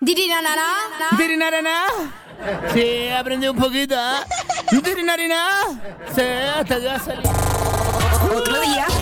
Dirinarana. ¿Dirinarana? Sí, aprendí un poquito, ¿eh? ¿Dirinarina? Sí, hasta que va a salir. Otro día